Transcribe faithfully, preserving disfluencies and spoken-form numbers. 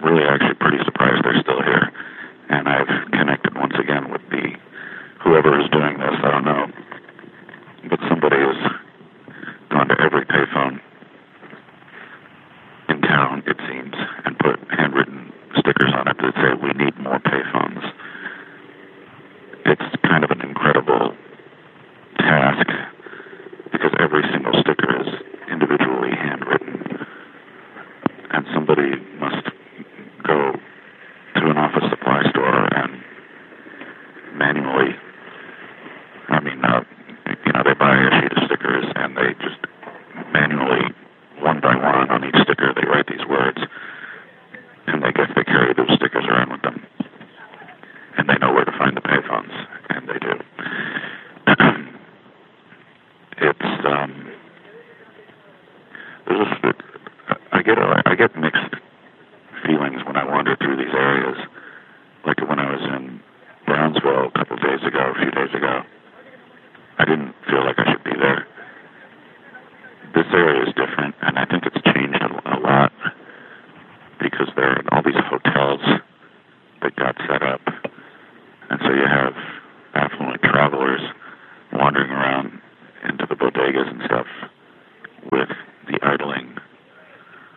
really actually pretty surprised they're still here. And I've connected once again with the whoever is doing this. I don't know, but somebody has gone to every payphone in town, it seems, and put handwritten stickers on it that say, "We need more payphones." It's kind of an incredible task because every single sticker is individually handwritten, and somebody must go to an office supply store and manually, I mean, uh, you know, they buy a sheet of stickers and they just manually, one by one on each sticker, they write these words, and they guess they carry those stickers around with them, and they know where to find the payphones, and they do. It's um, there's a, I get a, I get mixed feelings when I wander through these areas. Like when I was in Brownsville a couple of days ago, a few days ago, I didn't feel like I should be there. This area is different, and I think it's changed a, a lot because there are all these hotels that got set up, and so you have affluent travelers wandering around into the bodegas and stuff